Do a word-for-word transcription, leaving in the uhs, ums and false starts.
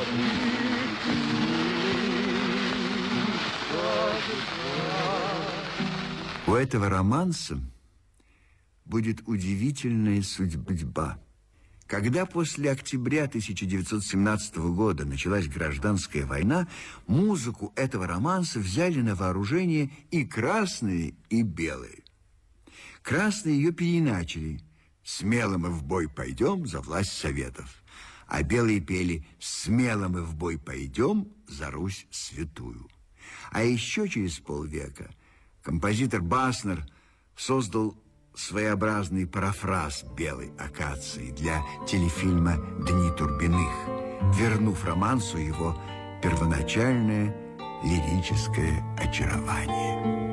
У этого романса будет удивительная судьба. Когда после октября тысяча девятьсот семнадцатого года началась гражданская война, музыку этого романса взяли на вооружение и красные, и белые. Красные ее переиначили: «Смело мы в бой пойдем за власть Советов», а белые пели: «Смело мы в бой пойдем за Русь святую». А еще через полвека композитор Баснер создал своеобразный парафраз «Белой акации» для телефильма «Дни Турбиных», вернув романсу его первоначальное лирическое очарование.